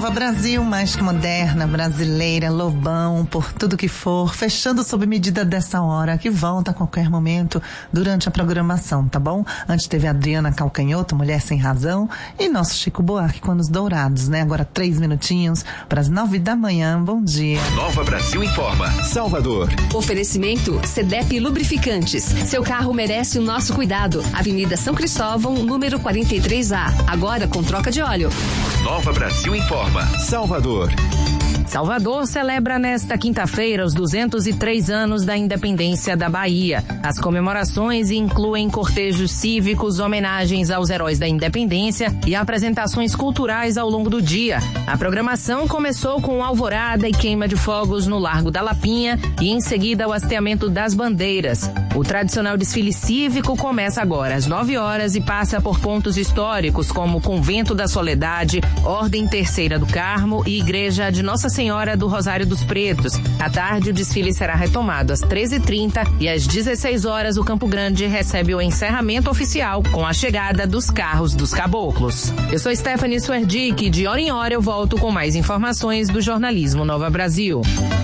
Nova Brasil, mais que moderna, brasileira, Lobão, por tudo que for, fechando sob medida dessa hora, que volta a qualquer momento durante a programação, tá bom? Antes teve a Adriana Calcanhoto, Mulher Sem Razão, e nosso Chico Buarque com os Dourados, né? Agora 3 minutinhos para as 9 da manhã, bom dia. Nova Brasil informa, Salvador. Oferecimento CDEP Lubrificantes, seu carro merece o nosso cuidado. Avenida São Cristóvão, número 43A, agora com troca de óleo. Nova Brasil informa, Salvador. Salvador celebra nesta quinta-feira os 203 anos da independência da Bahia. As comemorações incluem cortejos cívicos, homenagens aos heróis da independência e apresentações culturais ao longo do dia. A programação começou com alvorada e queima de fogos no Largo da Lapinha e em seguida o hasteamento das bandeiras. O tradicional desfile cívico começa agora às 9 horas e passa por pontos históricos como o Convento da Soledade, Ordem Terceira do Carmo e Igreja de Nossa Senhora do Rosário dos Pretos. À tarde, o desfile será retomado às 13h30 e às 16 horas o Campo Grande recebe o encerramento oficial com a chegada dos carros dos caboclos. Eu sou Stephanie Suerdick e de hora em hora eu volto com mais informações do jornalismo Nova Brasil.